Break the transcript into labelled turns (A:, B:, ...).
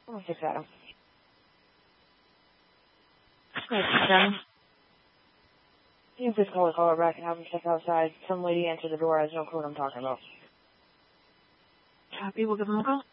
A: I'm gonna fix Adam. Then you can just call her back and have him check outside. Some lady answered the door. I have no clue what I'm talking about.
B: Happy, we'll give him a call.